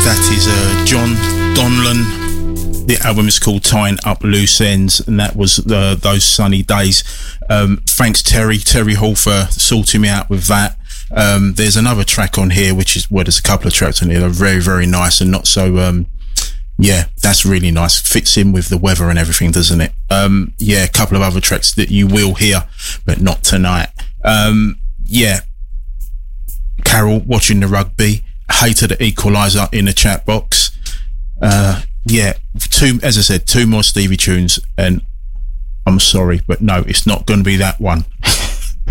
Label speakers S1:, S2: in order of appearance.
S1: That is John Donlan. The album is called Tying Up Loose Ends, and that was Those Sunny Days. Thanks Terry Hall for sorting me out with that. There's another track on here, which is, well, there's a couple of tracks on here that are very, very nice and not so, yeah, that's really nice. Fits in with the weather and everything, doesn't it? Yeah, a couple of other tracks that you will hear, but not tonight. Yeah, Carol watching the rugby. Hater the Equaliser in the chat box. Yeah, as I said, two more Stevie tunes, and I'm sorry, but no, it's not going to be that one.